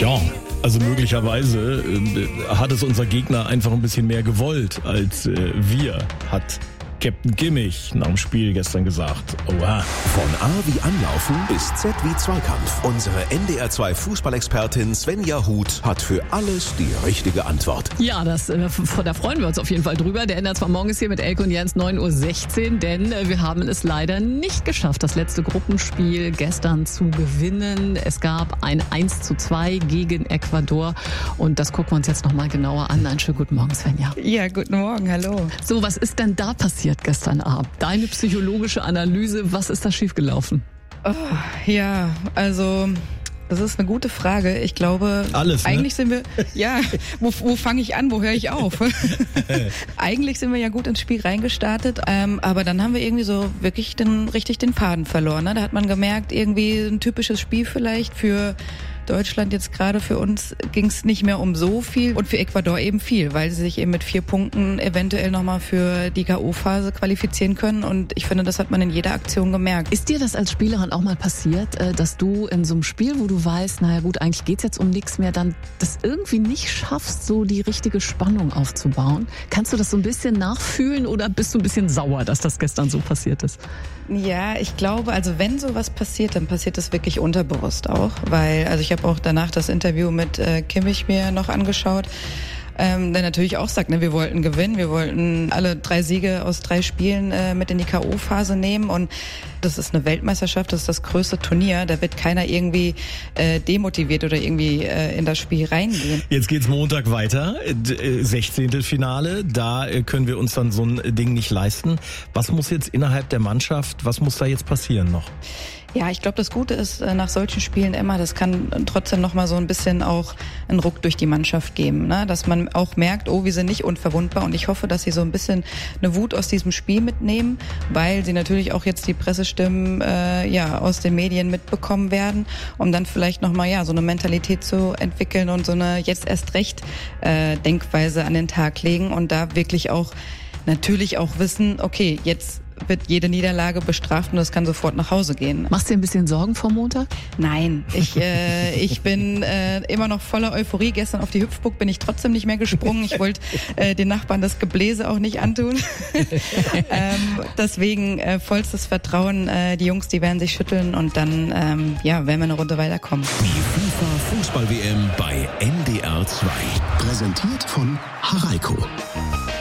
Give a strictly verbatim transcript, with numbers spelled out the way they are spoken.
Ja, also möglicherweise äh, hat es unser Gegner einfach ein bisschen mehr gewollt als äh, wir, hat Captain Kimmich nach dem Spiel gestern gesagt. Oha. Von A wie Anlaufen bis Z wie Zweikampf. Unsere N D R zwei Fußballexpertin Svenja Huth hat für alles die richtige Antwort. Ja, das, äh, da freuen wir uns auf jeden Fall drüber. Der N D R zwei Morgen ist hier mit Elke und Jens neun Uhr sechzehn, denn äh, wir haben es leider nicht geschafft, das letzte Gruppenspiel gestern zu gewinnen. Es gab ein eins zu zwei gegen Ecuador und das gucken wir uns jetzt nochmal genauer an. Einen schönen guten Morgen, Svenja. Ja, guten Morgen, hallo. So, was ist denn da passiert gestern Abend? Deine psychologische Analyse, was ist da schiefgelaufen? Oh, ja, also das ist eine gute Frage. Ich glaube, Alles, ne? eigentlich sind wir, ja, wo, wo fange ich an, wo höre ich auf? Eigentlich sind wir ja gut ins Spiel reingestartet, ähm, aber dann haben wir irgendwie so wirklich den, richtig den Faden verloren. Ne? Da hat man gemerkt, irgendwie ein typisches Spiel vielleicht für Deutschland jetzt gerade. Für uns ging es nicht mehr um so viel und für Ecuador eben viel, weil sie sich eben mit vier Punkten eventuell nochmal für die K O-Phase qualifizieren können und ich finde, das hat man in jeder Aktion gemerkt. Ist dir das als Spielerin auch mal passiert, dass du in so einem Spiel, wo du weißt, naja gut, eigentlich geht's jetzt um nichts mehr, dann das irgendwie nicht schaffst, so die richtige Spannung aufzubauen? Kannst du das so ein bisschen nachfühlen oder bist du ein bisschen sauer, dass das gestern so passiert ist? Ja, ich glaube, also wenn sowas passiert, dann passiert das wirklich unterbewusst auch, weil, also ich habe auch danach das Interview mit äh, Kimmich mir noch angeschaut, ähm, der natürlich auch sagt, ne, wir wollten gewinnen, wir wollten alle drei Siege aus drei Spielen äh, mit in die K O-Phase nehmen und das ist eine Weltmeisterschaft, das ist das größte Turnier, da wird keiner irgendwie äh, demotiviert oder irgendwie äh, in das Spiel reingehen. Jetzt geht's Montag weiter, Sechzehntelfinale, da können wir uns dann so ein Ding nicht leisten. Was muss jetzt innerhalb der Mannschaft, was muss da jetzt passieren noch? Ja, ich glaube, das Gute ist, nach solchen Spielen immer, das kann trotzdem noch mal so ein bisschen auch einen Ruck durch die Mannschaft geben, ne? Dass man auch merkt, oh, wir sind nicht unverwundbar und ich hoffe, dass sie so ein bisschen eine Wut aus diesem Spiel mitnehmen, weil sie natürlich auch jetzt die Pressestimmen äh, ja aus den Medien mitbekommen werden, um dann vielleicht noch mal ja so eine Mentalität zu entwickeln und so eine jetzt erst recht äh, Denkweise an den Tag legen und da wirklich auch natürlich auch wissen, okay, jetzt wird jede Niederlage bestraft und das kann sofort nach Hause gehen. Machst du dir ein bisschen Sorgen vor Montag? Nein, ich äh, ich bin äh, immer noch voller Euphorie. Gestern auf die Hüpfburg bin ich trotzdem nicht mehr gesprungen. Ich wollte äh, den Nachbarn das Gebläse auch nicht antun. ähm, deswegen äh, vollstes Vertrauen. Äh, die Jungs, die werden sich schütteln und dann ähm, ja, werden wir eine Runde weiterkommen. Die FIFA Fußball-W M bei N D R zwei. Präsentiert von Haraiko.